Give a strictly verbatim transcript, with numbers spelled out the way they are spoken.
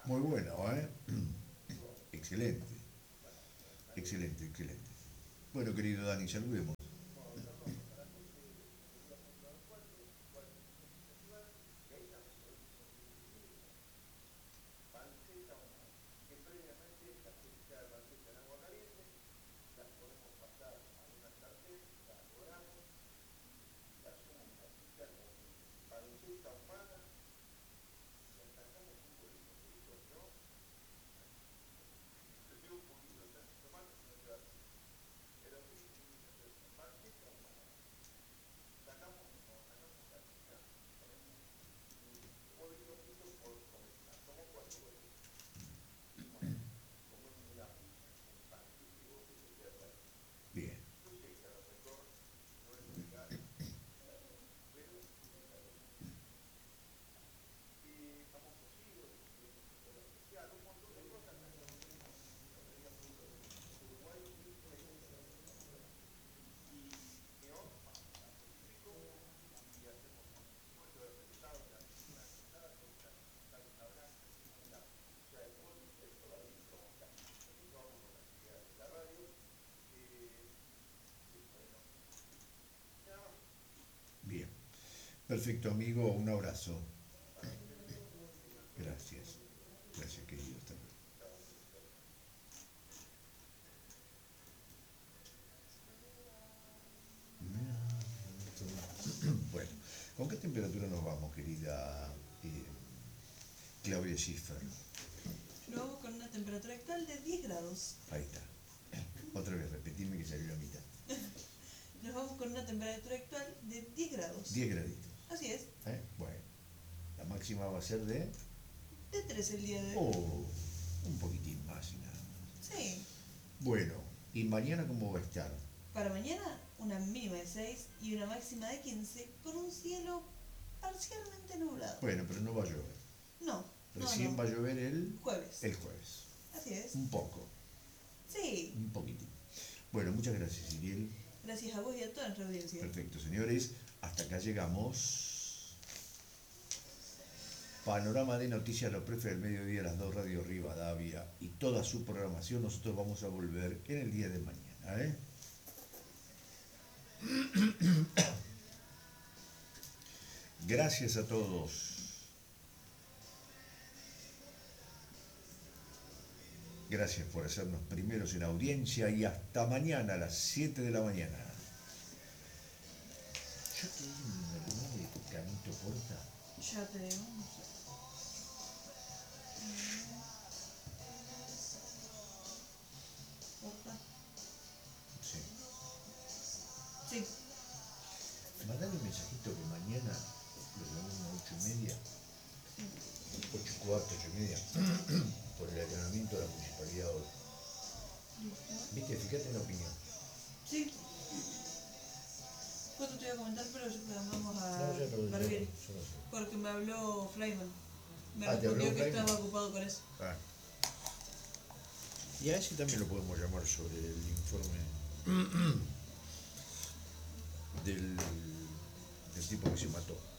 Muy bueno, ¿eh? Excelente, excelente, excelente. Bueno, querido Dani, saludemos. Bien, bien. Perfecto, amigo, un abrazo. Gracias. Gracias, querido. Hasta luego. Bueno, ¿con qué temperatura nos vamos, querida eh, Claudia Schiffer? Lo hago con una temperatura actual de diez grados. Ahí está. Otra vez, repetime que salió la mitad. Nos vamos con una temperatura actual de diez grados. diez graditos. Así es, ¿Eh? Bueno, la máxima va a ser de... de trece el día de hoy. Oh, un poquitín más y nada más. Sí. Bueno, ¿y mañana cómo va a estar? Para mañana, una mínima de seis y una máxima de quince con un cielo parcialmente nublado. Bueno, pero no va a llover. No, no, Recién no. va a llover el, Jueves. el jueves. Así es. Un poco, Sí. un poquitín. Bueno, muchas gracias, Iriel. Gracias a vos y a toda nuestra audiencia. Perfecto, señores. Hasta acá llegamos. Panorama de noticias, los prefes del mediodía, las dos radios Rivadavia y toda su programación. Nosotros vamos a volver en el día de mañana, ¿eh? Gracias a todos. Gracias por hacernos primeros en audiencia y hasta mañana a las siete de la mañana. Yo te di un mermé de canito corta. Ya te digo, no sé. Porta. Sí. Sí. Mandale un mensajito que mañana lo llamamos a ocho y media, ocho y cuarto, ocho y media, por el entrenamiento de la municipalidad hoy. Listo. Viste, fíjate en la opinión. Sí. Justo te iba a comentar, pero ya llamamos a No, ya lo Barbieri. yo no sé. Porque me habló Flyman. Me Ah, ¿te habló respondió que Flyman? estaba ocupado con eso. Ah. Y a ese también lo podemos llamar sobre el informe del, del tipo que se mató.